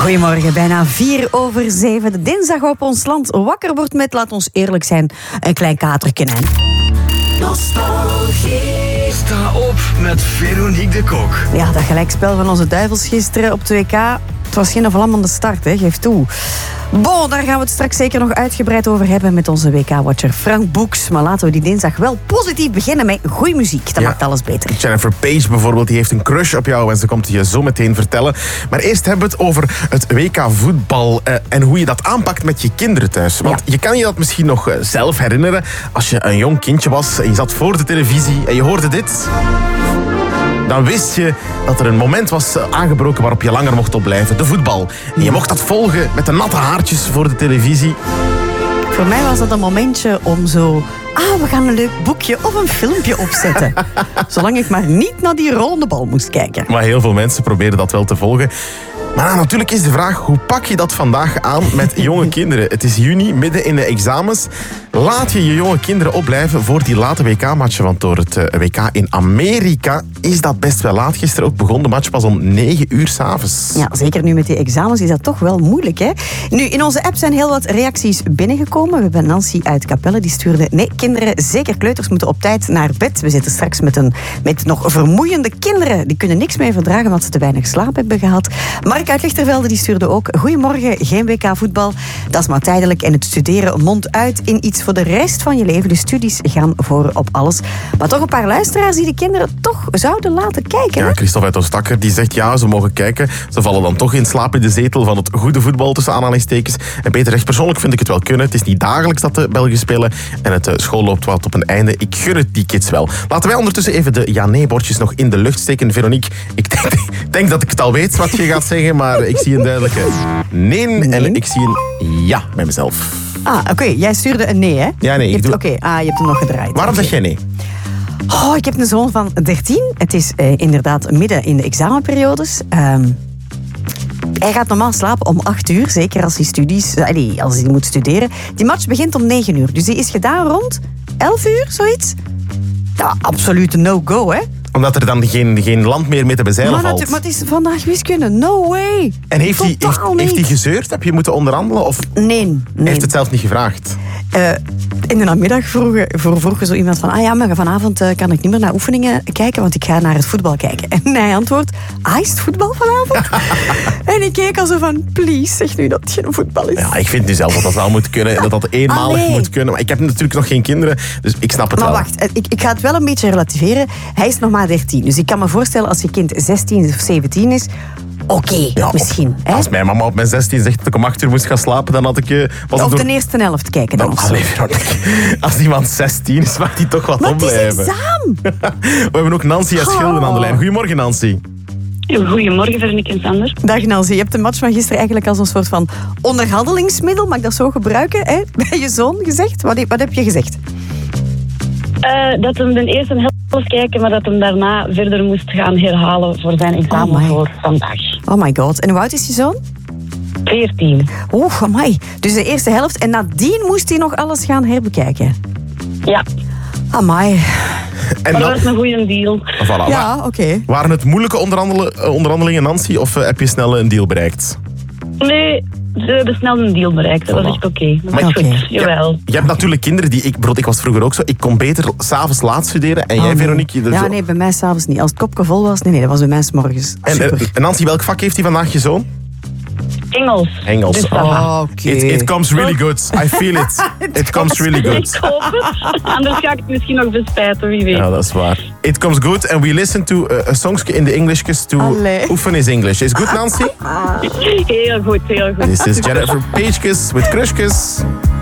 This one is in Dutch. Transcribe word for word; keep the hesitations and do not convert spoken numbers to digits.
Goedemorgen, bijna vier over zeven. De dinsdag op ons land wakker wordt met, laat ons eerlijk zijn, een klein katerken. Nostalgie. Sta op met Veronique de Kok. Ja, dat gelijkspel van onze duivels gisteren op twee K. Het was geen vlammende start, hè, geef toe. Bon, daar gaan we het straks zeker nog uitgebreid over hebben met onze W K-watcher Frank Boeks. Maar laten we die dinsdag wel positief beginnen met goede muziek. Dat ja. maakt alles beter. Jennifer Page bijvoorbeeld, die heeft een crush op jou en ze komt het je zo meteen vertellen. Maar eerst hebben we het over het W K-voetbal uh, en hoe je dat aanpakt met je kinderen thuis. Want ja. je kan je dat misschien nog uh, zelf herinneren als je een jong kindje was en je zat voor de televisie en je hoorde dit. Dan wist je dat er een moment was aangebroken waarop je langer mocht opblijven. De voetbal. En je mocht dat volgen met de natte haartjes voor de televisie. Voor mij was dat een momentje om zo... Ah, we gaan een leuk boekje of een filmpje opzetten. Zolang ik maar niet naar die rollende bal moest kijken. Maar heel veel mensen proberen dat wel te volgen. Maar nou, natuurlijk is de vraag, hoe pak je dat vandaag aan met jonge kinderen? Het is juni, midden in de examens. Laat je je jonge kinderen opblijven voor die late W K-matchen? Want door het W K in Amerika is dat best wel laat. Gisteren ook begon de match pas om negen uur 's avonds. Ja, zeker nu met die examens is dat toch wel moeilijk, hè? Nu, in onze app zijn heel wat reacties binnengekomen. We hebben Nancy uit Capelle, die stuurde... Nee, kinderen, zeker kleuters, moeten op tijd naar bed. We zitten straks met, een, met nog vermoeiende kinderen. Die kunnen niks meer verdragen, want ze te weinig slaap hebben gehad. Mark uit Lichtervelde die stuurde ook... Goedemorgen, geen W K-voetbal. Dat is maar tijdelijk en het studeren mondt uit in iets voor de rest van je leven. De studies gaan voor op alles. Maar toch een paar luisteraars die de kinderen toch zouden laten kijken. Ja, Christophe uit Oostakker die zegt ja, ze mogen kijken. Ze vallen dan toch in slaap in de zetel van het goede voetbal tussen aanhalingstekens. En Peter zegt, persoonlijk vind ik het wel kunnen. Het is niet dagelijks dat de Belgen spelen en het uh, school loopt wat op een einde. Ik gun het die kids wel. Laten wij ondertussen even de ja-nee-bordjes nog in de lucht steken. Veronique, ik denk, denk dat ik het al weet wat je gaat zeggen, maar ik zie een duidelijke nee, nee. en ik zie een ja bij mezelf. Ah, oké. Okay. Jij stuurde een nee, hè? Ja, nee. Oké, okay. ah, je hebt hem nog gedraaid. Waarom okay. zeg jij nee? Oh, ik heb een zoon van dertien. Het is uh, inderdaad midden in de examenperiodes. Um, hij gaat normaal slapen om acht uur, zeker als hij studies, uh, als hij moet studeren. Die match begint om negen uur, dus die is gedaan rond elf uur, zoiets. Ja, absoluut no-go, hè? Omdat er dan geen, geen land meer mee te bezeilen maar valt. Maar het is vandaag wiskunde. No way. En heeft hij heeft, heeft hij gezeurd? Heb je moeten onderhandelen? Of nee, nee. Hij heeft het zelf niet gevraagd? Uh, in de namiddag vroeg, vroeg er zo iemand van... Ah ja, maar vanavond uh, kan ik niet meer naar oefeningen kijken, want ik ga naar het voetbal kijken. En hij antwoordt... Ah, is het voetbal vanavond? En ik keek al zo van... Please, zeg nu dat het geen voetbal is. Ja, ik vind nu zelf dat dat wel moet kunnen. Dat dat eenmalig Allee. moet kunnen. Maar ik heb natuurlijk nog geen kinderen, dus ik snap het maar wel. Maar wacht, ik, ik ga het wel een beetje relativeren. Hij is nog maar dertien, dus ik kan me voorstellen als je kind zestien of zeventien is... Oké, okay, ja, misschien. Hè? Als mijn mama op mijn zestien zegt dat ik om acht uur moest gaan slapen, dan had ik... Uh, was of door... de eerste helft kijken dan. dan allee, als iemand zestien is, mag die toch wat maar opblijven. Maar het is examen. We hebben ook Nancy uit Schilden oh. aan de lijn. Goedemorgen, Nancy. Goedemorgen, Veronique en Sander. Dag Nancy, je hebt de match van gisteren eigenlijk als een soort van onderhandelingsmiddel, mag ik dat zo gebruiken, hè? Bij je zoon gezegd. Wat, wat heb je gezegd? Uh, dat hem de eerste helft kijken, maar dat hem daarna verder moest gaan herhalen voor zijn examen oh voor vandaag. Oh my god. En hoe oud is je zoon? veertien. Oeh, amai. Dus de eerste helft en nadien moest hij nog alles gaan herbekijken? Ja. Amai. En maar dat was een goede deal. Voilà. Ja, oké. Okay. Waren het moeilijke onderhandelen, onderhandelingen, Nancy, of uh, heb je snel een deal bereikt? Nee, ze hebben snel een deal bereikt. Dat voilà. was echt oké. Okay. Dat was okay. goed, jawel. Ja, je hebt natuurlijk kinderen die... Ik, bro, ik was vroeger ook zo. Ik kon beter s'avonds laat studeren. En oh, jij, nee. Veronique... Ja, zo... nee, bij mij s'avonds niet. Als het kopje vol was, nee, nee, dat was bij mij 's morgens. En, uh, en Nancy, welk vak heeft hij vandaag, je zoon? Engels. Engels. Dus oh, okay. it, it comes really good. I feel it. It, it comes really good. Ik hoop het. Anders ga ik het misschien nog bespijten, wie weet. Ja, dat is waar. It comes good and we listen to uh, a song in the English to Allee. oefen is English. Is good, Nancy? Heel goed, heel goed. This is Jennifer Page with Crushkes.